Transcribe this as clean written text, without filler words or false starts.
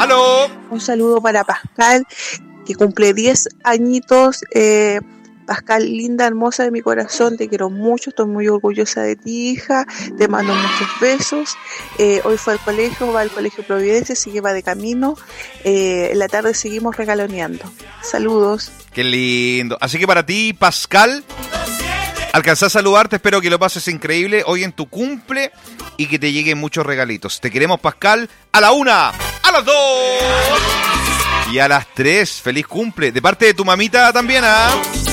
¡Aló! Un saludo para Pascal, que cumple 10 añitos. Pascal, linda, hermosa de mi corazón, te quiero mucho, estoy muy orgullosa de ti, hija, te mando muchos besos. Hoy fue al colegio, va al colegio Providencia, así que va de camino. En la tarde seguimos regaloneando. Saludos. ¡Qué lindo! Así que para ti, Pascal, alcanzás a saludarte, espero que lo pases increíble hoy en tu cumple y que te lleguen muchos regalitos. Te queremos, Pascal, a la 1, a las 2 y a las 3. ¡Feliz cumple! De parte de tu mamita también, ¿ah?